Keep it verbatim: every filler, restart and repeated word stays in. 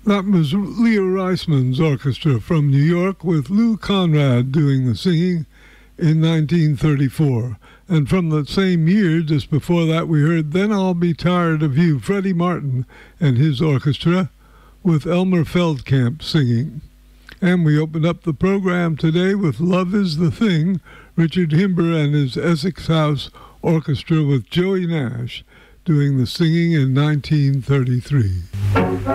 That was Leo Reisman's orchestra from New York with Lou Conrad doing the singing in nineteen thirty-four. And from the same year, just before that, we heard Then I'll Be Tired of You, Freddie Martin and his orchestra with Elmer Feldkamp singing. And we opened up the program today with Love is the Thing, Richard Himber and his Essex House Orchestra with Joey Nash doing the singing in nineteen thirty-three.